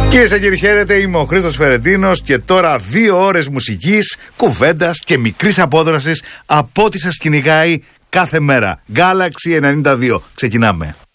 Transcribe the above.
Κυρίες και κύριοι, χαίρετε, είμαι ο Χρήστος Φερεντίνος και τώρα 2 ώρες μουσικής, κουβέντας και μικρής απόδρασης από ό,τι σας κυνηγάει κάθε μέρα. Galaxy 92. Ξεκινάμε.